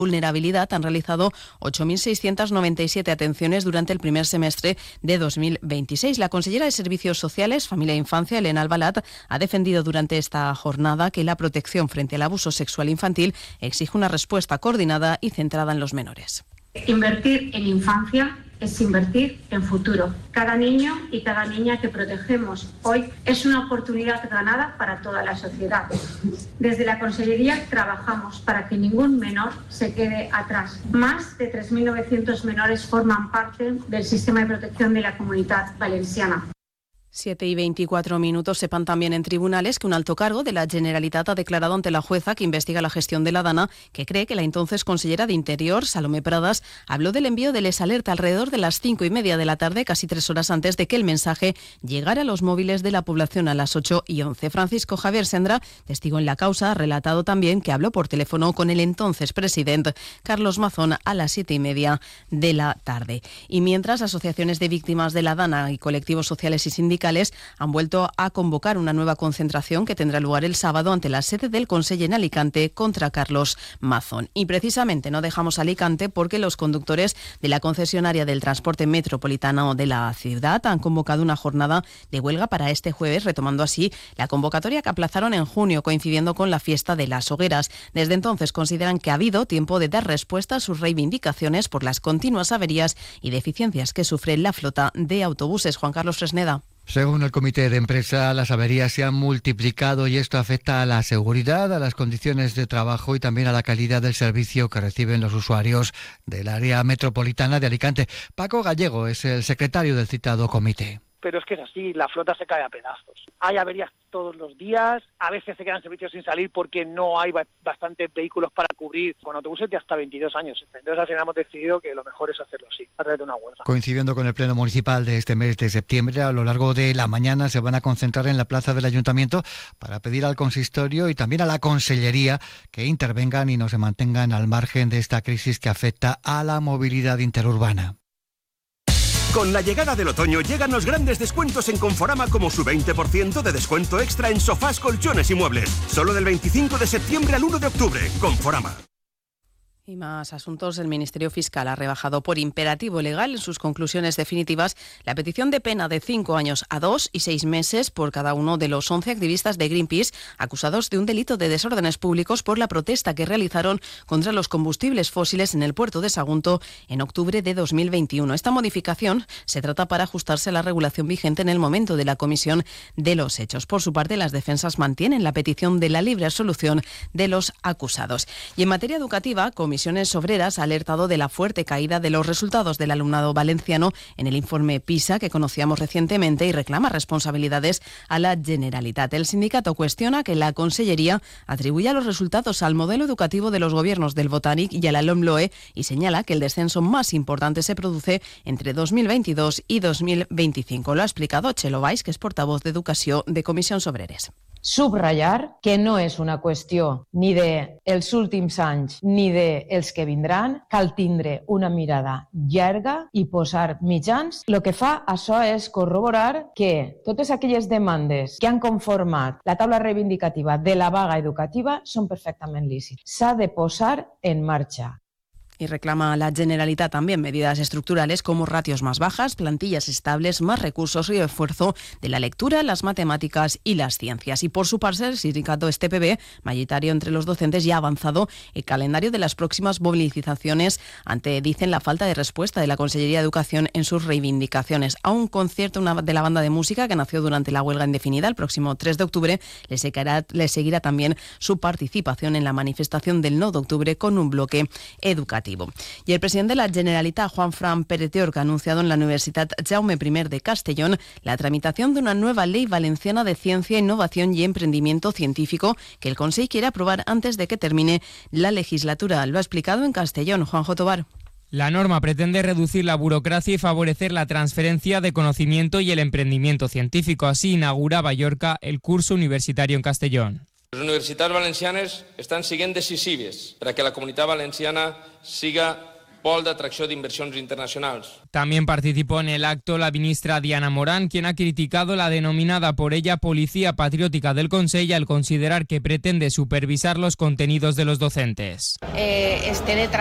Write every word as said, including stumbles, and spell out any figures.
vulnerabilidad han realizado ocho mil seiscientas noventa y siete atenciones durante el primer semestre de dos mil veintiséis. La consellera de Servicios Sociales, Familia e Infancia, Elena Albalat, ha defendido durante esta jornada que la protección frente al abuso sexual infantil exige una respuesta coordinada y centrada en los menores. Invertir en infancia es invertir en futuro. Cada niño y cada niña que protegemos hoy es una oportunidad ganada para toda la sociedad. Desde la Consellería trabajamos para que ningún menor se quede atrás. Más de tres mil novecientos menores forman parte del sistema de protección de la Comunitat Valenciana. siete y veinticuatro minutos. Sepan también en tribunales que un alto cargo de la Generalitat ha declarado ante la jueza que investiga la gestión de la DANA que cree que la entonces consellera de Interior, Salomé Pradas, habló del envío del exalerta alrededor de las cinco y media de la tarde, casi tres horas antes de que el mensaje llegara a los móviles de la población a las ocho y once. Francisco Javier Sendra, testigo en la causa, ha relatado también que habló por teléfono con el entonces presidente Carlos Mazón a las siete y media de la tarde. Y mientras, asociaciones de víctimas de la DANA y colectivos sociales y sindicales han vuelto a convocar una nueva concentración que tendrá lugar el sábado ante la sede del Consell en Alicante contra Carlos Mazón. Y precisamente no dejamos Alicante porque los conductores de la concesionaria del transporte metropolitano de la ciudad han convocado una jornada de huelga para este jueves, retomando así la convocatoria que aplazaron en junio, coincidiendo con la fiesta de las hogueras. Desde entonces consideran que ha habido tiempo de dar respuesta a sus reivindicaciones por las continuas averías y deficiencias que sufre la flota de autobuses. Juan Carlos Fresneda. Según el comité de empresa, las averías se han multiplicado y esto afecta a la seguridad, a las condiciones de trabajo y también a la calidad del servicio que reciben los usuarios del área metropolitana de Alicante. Paco Gallego es el secretario del citado comité. Pero es que es así, la flota se cae a pedazos. Hay averías todos los días, a veces se quedan servicios sin salir porque no hay bastantes vehículos para cubrir con autobuses de hasta veintidós años. Entonces al final hemos decidido que lo mejor es hacerlo así, a través de una huelga. Coincidiendo con el pleno municipal de este mes de septiembre, a lo largo de la mañana se van a concentrar en la plaza del Ayuntamiento para pedir al consistorio y también a la Consellería que intervengan y no se mantengan al margen de esta crisis que afecta a la movilidad interurbana. Con la llegada del otoño llegan los grandes descuentos en Conforama, como su veinte por ciento de descuento extra en sofás, colchones y muebles. Solo del veinticinco de septiembre al uno de octubre. Conforama. Y más asuntos. El Ministerio Fiscal ha rebajado por imperativo legal en sus conclusiones definitivas la petición de pena de cinco años a dos y seis meses por cada uno de los once activistas de Greenpeace acusados de un delito de desórdenes públicos por la protesta que realizaron contra los combustibles fósiles en el puerto de Sagunto en octubre de dos mil veintiuno. Esta modificación se trata para ajustarse a la regulación vigente en el momento de la comisión de los hechos. Por su parte, las defensas mantienen la petición de la libre absolución de los acusados. Y en materia educativa, Comisiones Obreras ha alertado de la fuerte caída de los resultados del alumnado valenciano en el informe PISA que conocíamos recientemente y reclama responsabilidades a la Generalitat. El sindicato cuestiona que la Consellería atribuya los resultados al modelo educativo de los gobiernos del Botànic y a la LOMLOE y señala que el descenso más importante se produce entre dos mil veintidós y dos mil veinticinco. Lo ha explicado Txelo Valls, que es portavoz de Educació de Comissions Obreres. Subratllar que no és una qüestió ni dels últims anys ni dels que vindran, cal tindre una mirada llarga i posar mitjans. El que fa això és corroborar que totes aquelles demandes que han conformat la taula reivindicativa de la vaga educativa són perfectament lícites. S'ha de posar en marxa. Y reclama a la Generalitat también medidas estructurales como ratios más bajas, plantillas estables, más recursos y esfuerzo de la lectura, las matemáticas y las ciencias. Y por su parte, el sindicato S T P B, mayoritario entre los docentes, ya ha avanzado el calendario de las próximas movilizaciones ante, dicen, la falta de respuesta de la Consellería de Educación en sus reivindicaciones. A un concierto de la banda de música que nació durante la huelga indefinida el próximo tres de octubre, le seguirá, le seguirá también su participación en la manifestación del nueve de octubre con un bloque educativo. Y el presidente de la Generalitat, Juanfran Pereteorca, ha anunciado en la Universidad Jaume I de Castellón la tramitación de una nueva ley valenciana de ciencia, innovación y emprendimiento científico que el Consell quiere aprobar antes de que termine la legislatura. Lo ha explicado en Castellón Juanjo Tobar. La norma pretende reducir la burocracia y favorecer la transferencia de conocimiento y el emprendimiento científico. Así inaugura Ballorca el curso universitario en Castellón. Les universitats valencianes estan siguent decisives perquè la comunitat valenciana siga pol d'atracció d'inversions internacionals. También participó en el acto la ministra Diana Morán, quien ha criticado la denominada por ella Policía Patriótica del Consell al considerar que pretende supervisar los contenidos de los docentes. Eh, este